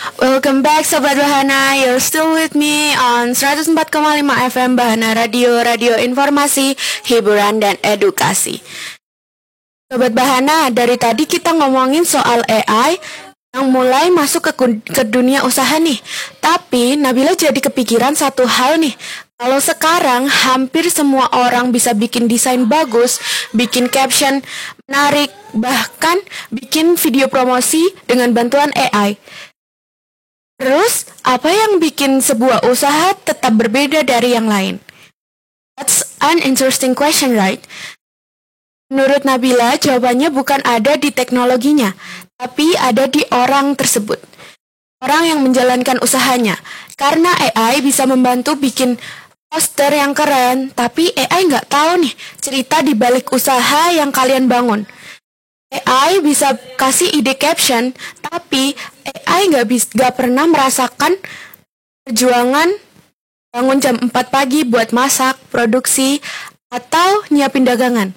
Welcome back Sobat Bahana. You're still with me on 104,5 FM Bahana Radio, radio informasi, hiburan, dan edukasi. Sobat Bahana, dari tadi kita ngomongin soal AI yang mulai masuk ke dunia usaha nih. Tapi Nabila jadi kepikiran satu hal nih. Kalau sekarang hampir semua orang bisa bikin desain bagus, bikin caption menarik, bahkan bikin video promosi dengan bantuan AI. Terus, apa yang bikin sebuah usaha tetap berbeda dari yang lain? That's an interesting question, right? Menurut Nabila, jawabannya bukan ada di teknologinya, tapi ada di orang tersebut. Orang yang menjalankan usahanya. Karena AI bisa membantu bikin poster yang keren, tapi AI nggak tahu nih cerita di balik usaha yang kalian bangun. AI bisa kasih ide caption, tapi AI nggak pernah merasakan perjuangan bangun jam 4 pagi buat masak, produksi, atau nyiapin dagangan.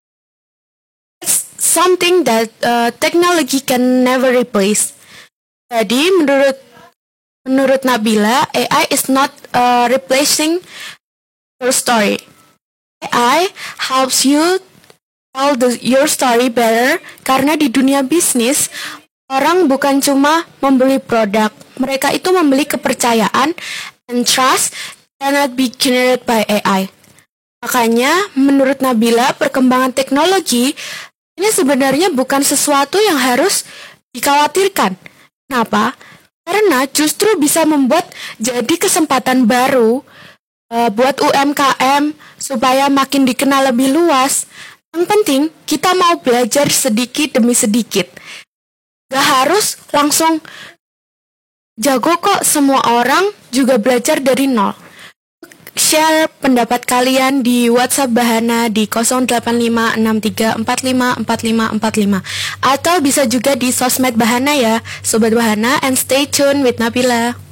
It's something that technology can never replace. Jadi menurut Nabila, AI is not replacing your story. AI helps you tell your story better, karena di dunia bisnis orang bukan cuma membeli produk, mereka itu membeli kepercayaan, and trust cannot be generated by AI. Makanya menurut Nabila, perkembangan teknologi ini sebenarnya bukan sesuatu yang harus dikhawatirkan. Kenapa? Karena justru bisa membuat jadi kesempatan baru buat UMKM supaya makin dikenal lebih luas. Yang penting, kita mau belajar sedikit demi sedikit. Gak harus langsung jago kok, semua orang juga belajar dari nol. Share pendapat kalian di WhatsApp Bahana di 08563454545, atau bisa juga di sosmed Bahana ya, Sobat Bahana, and stay tuned with Nabila.